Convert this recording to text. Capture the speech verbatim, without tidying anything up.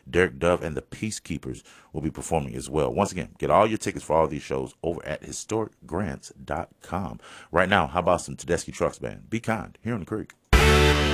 Derek Dove and the Peacekeepers will be performing as well. Once again, get all your tickets for all these shows over at historic grants dot com. Right now, how about some Tedeschi Trucks Band? Be kind here on the Creek.